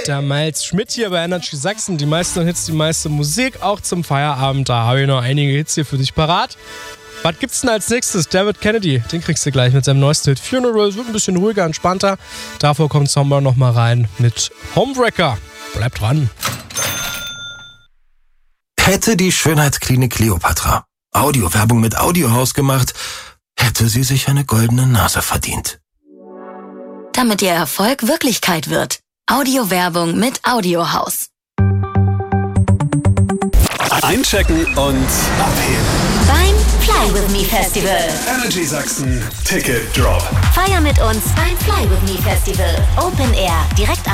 der Miles Schmidt hier bei Energy Sachsen. Die meisten Hits, die meiste Musik, auch zum Feierabend. Da habe ich noch einige Hits hier für dich parat. Was gibt's denn als nächstes? David Kennedy, den kriegst du gleich mit seinem neuesten Hit Funeral. Es wird ein bisschen ruhiger, entspannter. Davor kommt Sommer noch mal rein mit Homewrecker. Bleib dran. Hätte die Schönheitsklinik Kleopatra Audiowerbung mit Audiohaus gemacht, hätte sie sich eine goldene Nase verdient. Damit Ihr Erfolg Wirklichkeit wird. Audiowerbung mit Audiohaus. Einchecken und abheben. Beim Fly With Me Festival. Energy Sachsen Ticket Drop. Feier mit uns beim Fly With Me Festival. Open Air, direkt